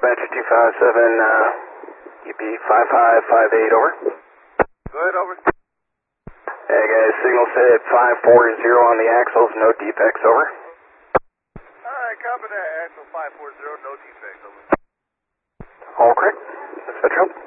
Dispatch 257, UP 5558, over. Good, over. Hey guys, signal set 540 on the axles, no defects, over. Alright, copy that. Axle 540, no defects, over. All correct. Dispatch out.